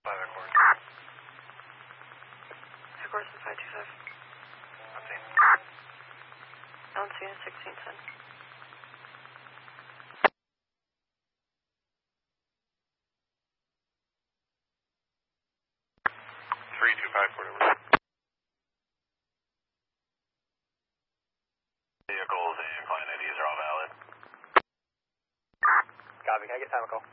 Headquarters 525. Down to 1610. Vehicles and client IDs are all valid. Copy. Can I get time of call?